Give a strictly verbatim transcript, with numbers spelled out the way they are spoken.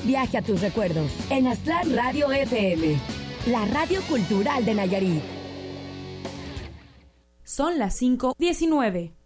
viaje a tus recuerdos en Aztlán Radio F M, la radio cultural de Nayarit. Son las cinco diecinueve.